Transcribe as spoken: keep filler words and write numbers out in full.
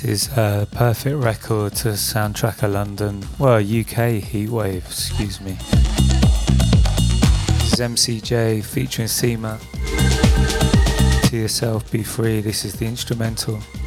This is a perfect record to soundtrack a London, well, U K heatwave, excuse me. This is M C J featuring Seema. To Yourself, Be Free. This is the instrumental.